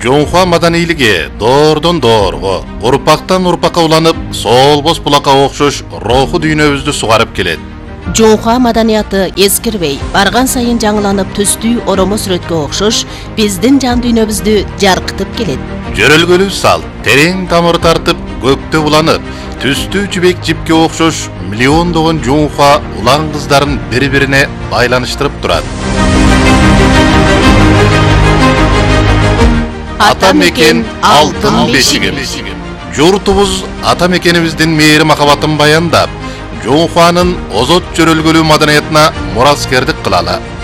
Жоңхуа маданийлиги доордон доорго, урпактан урпакка уланып, солбос булакка окшош руху дүйнөбүздү сугарып келет. Жоңхуа маданияты эскирбей, барган сайын жаңыланып төстүү оромо сүрөткө окшош, биздин жан дүйнөбүздү жаркытып келет. Жөрөлгөлүү салт, терең тамыр тартып, көктө уланып, түстүү жибек жипке окшош миллиондогон жоңхуа улан кыздарын бири-бирине байланыштырып турат. Ата мекен алтын бешигим. Журтубуз ата мекенибиздин мээри махабатын баяндап, Жоңхуанын озот жөрөлгөлүү маданиятына мураскердик кылалы.